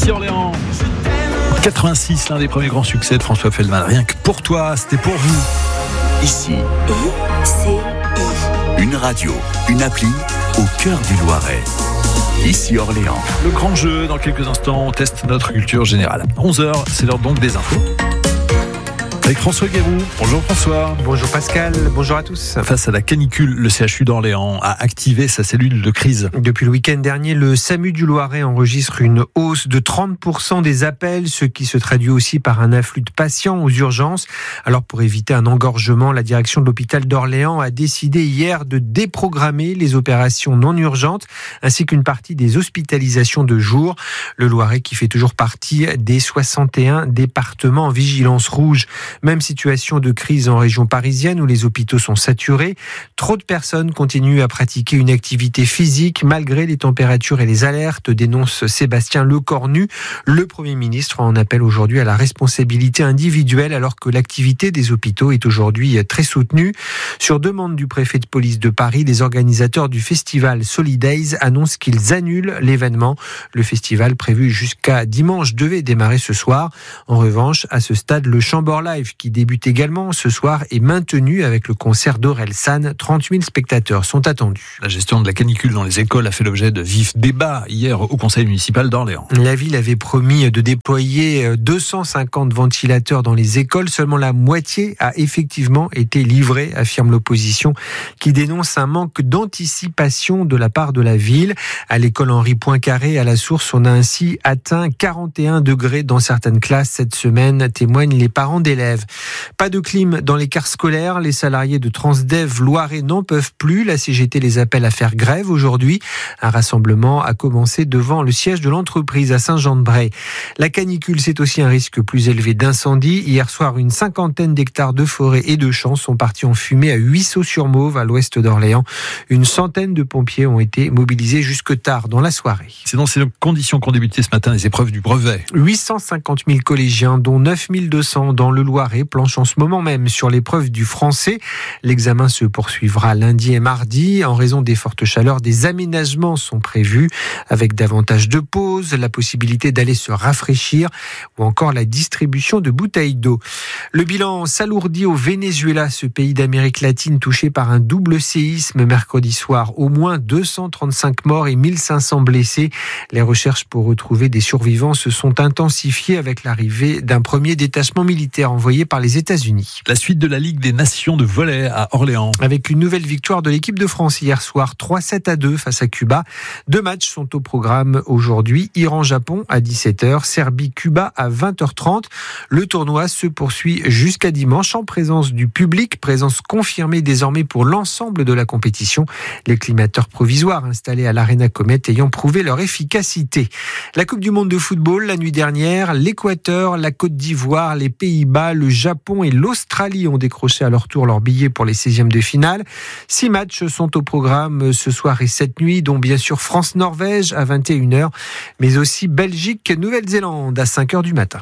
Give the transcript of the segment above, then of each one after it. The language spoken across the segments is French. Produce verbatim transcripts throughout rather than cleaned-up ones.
Ici Orléans. quatre-vingt-six, l'un des premiers grands succès de François Feldman. Rien que pour toi, c'était pour vous. Ici, I C I. Une radio, une appli au cœur du Loiret. Ici Orléans. Le grand jeu, dans quelques instants, on teste notre culture générale. onze heures, c'est l'heure donc des infos. Avec François Guéroux. Bonjour François. Bonjour Pascal, bonjour à tous. Face à la canicule, le C H U d'Orléans a activé sa cellule de crise. Depuis le week-end dernier, le SAMU du Loiret enregistre une hausse de trente pour cent des appels, ce qui se traduit aussi par un afflux de patients aux urgences. Alors pour éviter un engorgement, la direction de l'hôpital d'Orléans a décidé hier de déprogrammer les opérations non urgentes ainsi qu'une partie des hospitalisations de jour. Le Loiret qui fait toujours partie des soixante et un départements en vigilance rouge. Même situation de crise en région parisienne où les hôpitaux sont saturés. Trop de personnes continuent à pratiquer une activité physique malgré les températures et les alertes, dénonce Sébastien Lecornu. Le Premier ministre en appelle aujourd'hui à la responsabilité individuelle alors que l'activité des hôpitaux est aujourd'hui très soutenue. Sur demande du préfet de police de Paris, les organisateurs du festival Solidays annoncent qu'ils annulent l'événement. Le festival prévu jusqu'à dimanche devait démarrer ce soir. En revanche, à ce stade, le Chamber Live qui débute également ce soir est maintenu avec le concert d'Orelsan. trente mille spectateurs sont attendus. La gestion de la canicule dans les écoles a fait l'objet de vifs débats hier au conseil municipal d'Orléans. La ville avait promis de déployer deux cent cinquante ventilateurs dans les écoles. Seulement la moitié a effectivement été livrée, affirme l'opposition, qui dénonce un manque d'anticipation de la part de la ville. À l'école Henri Poincaré, à la Source, on a ainsi atteint quarante et un degrés dans certaines classes cette semaine, témoignent les parents d'élèves. Pas de clim dans les cars scolaires. Les salariés de Transdev Loiret n'en peuvent plus. La C G T les appelle à faire grève aujourd'hui. Un rassemblement a commencé devant le siège de l'entreprise à Saint-Jean-de-Bray. La canicule, c'est aussi un risque plus élevé d'incendie. Hier soir, une cinquantaine d'hectares de forêt et de champs sont partis en fumée à Huisseau-sur-Mauve, à l'ouest d'Orléans. Une centaine de pompiers ont été mobilisés jusque tard dans la soirée. C'est dans ces conditions qu'ont débuté ce matin les épreuves du brevet. huit cent cinquante mille collégiens, dont neuf mille deux cents dans le Loiret, planche en ce moment même sur l'épreuve du français. L'examen se poursuivra lundi et mardi. En raison des fortes chaleurs, des aménagements sont prévus avec davantage de pauses, la possibilité d'aller se rafraîchir ou encore la distribution de bouteilles d'eau. Le bilan s'alourdit au Venezuela, ce pays d'Amérique latine touché par un double séisme mercredi soir. Au moins deux cent trente-cinq morts et mille cinq cents blessés. Les recherches pour retrouver des survivants se sont intensifiées avec l'arrivée d'un premier détachement militaire envoyé par les États-Unis. La suite de la Ligue des Nations de volley à Orléans. Avec une nouvelle victoire de l'équipe de France hier soir, trois sept à deux face à Cuba. Deux matchs sont au programme aujourd'hui. Iran-Japon à dix-sept heures, Serbie-Cuba à vingt heures trente. Le tournoi se poursuit jusqu'à dimanche en présence du public, présence confirmée désormais pour l'ensemble de la compétition. Les climateurs provisoires installés à l'Arena Comet ayant prouvé leur efficacité. La Coupe du Monde de football, la nuit dernière, l'Équateur, la Côte d'Ivoire, les Pays-Bas, le Japon et l'Australie ont décroché à leur tour leur billet pour les seizièmes de finale. Six matchs sont au programme ce soir et cette nuit, dont bien sûr France-Norvège à vingt et une heures, mais aussi Belgique-Nouvelle-Zélande à cinq heures du matin.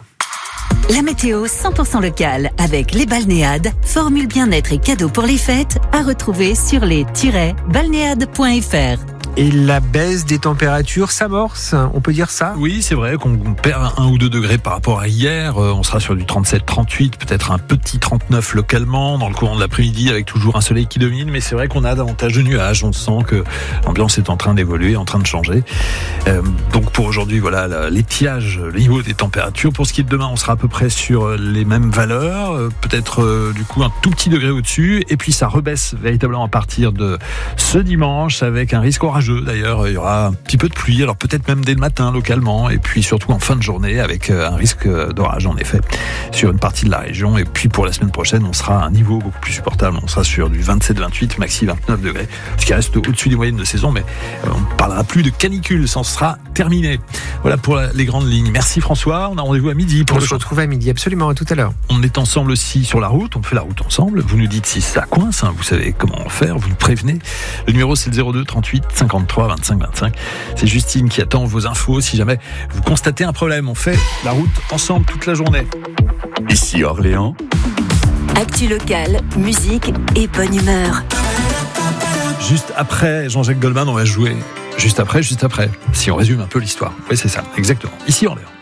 La météo cent pour cent locale avec les balnéades, formule bien-être et cadeaux pour les fêtes à retrouver sur les tiret balnéades point f r. Et la baisse des températures s'amorce, on peut dire ça ? Oui, c'est vrai qu'on perd un ou deux degrés par rapport à hier. On sera sur du trente-sept trente-huit, peut-être un petit trente-neuf localement dans le courant de l'après-midi avec toujours un soleil qui domine. Mais c'est vrai qu'on a davantage de nuages. On sent que l'ambiance est en train d'évoluer, en train de changer. Euh, donc pour aujourd'hui, voilà l'étiage, le niveau des températures. Pour ce qui est de demain, on sera à peu près sur les mêmes valeurs. Peut-être euh, du coup un tout petit degré au-dessus. Et puis ça rebaisse véritablement à partir de ce dimanche avec un risque orageux. D'ailleurs, il y aura un petit peu de pluie, alors peut-être même dès le matin localement, et puis surtout en fin de journée avec un risque d'orage en effet sur une partie de la région. Et puis pour la semaine prochaine, on sera à un niveau beaucoup plus supportable. On sera sur du vingt-sept vingt-huit, maxi vingt-neuf degrés, ce qui reste au-dessus des moyennes de saison, mais on ne parlera plus de canicule, ça sera terminé. Voilà pour les grandes lignes. Merci François, on a rendez-vous à midi. Pour on le se retrouve à midi, absolument, à tout à l'heure. On est ensemble aussi sur la route, on fait la route ensemble. Vous nous dites si ça coince, hein, vous savez comment faire, vous nous prévenez. Le numéro c'est le zéro deux trente-huit cinquante-trois vingt-cinq vingt-cinq. C'est Justine qui attend vos infos si jamais vous constatez un problème. On fait la route ensemble toute la journée. Ici Orléans. Actu locale, musique et bonne humeur. Juste après Jean-Jacques Goldman, on va jouer juste après, juste après. Si on résume un peu l'histoire. Oui, c'est ça, exactement. Ici en l'air.